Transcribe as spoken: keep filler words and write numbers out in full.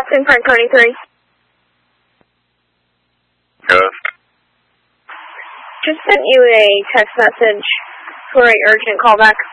Austin, Franconia three. Yes. Just sent you a text message for a urgent callback.